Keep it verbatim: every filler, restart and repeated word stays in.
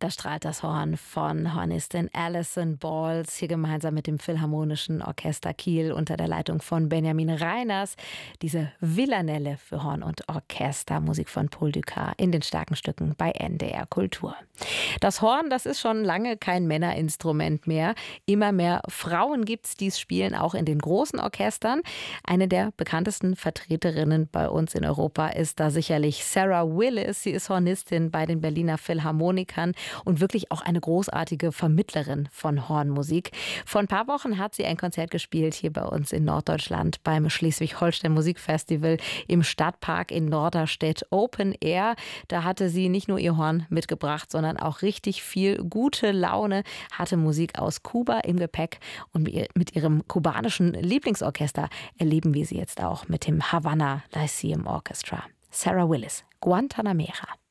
Da strahlt das Horn von Hornistin Alison Balls, hier gemeinsam mit dem Philharmonischen Orchester Kiel unter der Leitung von Benjamin Reiners. Diese Villanelle für Horn und Orchester, Musik von Paul Dukas in den starken Stücken bei N D R Kultur. Das Horn, das ist schon lange kein Männerinstrument mehr. Immer mehr Frauen gibt es, die es spielen, auch in den großen Orchestern. Eine der bekanntesten Vertreterinnen bei uns in Europa ist da sicherlich Sarah Willis. Sie ist Hornistin bei den Berliner Philharmonikern und wirklich auch eine großartige Vermittlerin von Hornmusik. Vor ein paar Wochen hat sie ein Konzert gespielt hier bei uns in Norddeutschland beim Schleswig-Holstein Musikfestival im Stadtpark in Norderstedt Open Air. Da hatte sie nicht nur ihr Horn mitgebracht, sondern auch richtig viel gute Laune, hatte Musik aus Kuba im Gepäck und mit ihrem kubanischen Lieblingsorchester erleben wir sie jetzt auch mit dem Havana Lyceum Orchestra. Sarah Willis, Guantanamera.